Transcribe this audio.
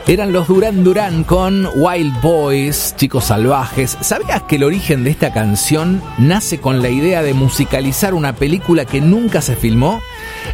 Eran los Duran Duran con Wild Boys, Chicos Salvajes. ¿Sabías que el origen de esta canción nace con la idea de musicalizar una película que nunca se filmó?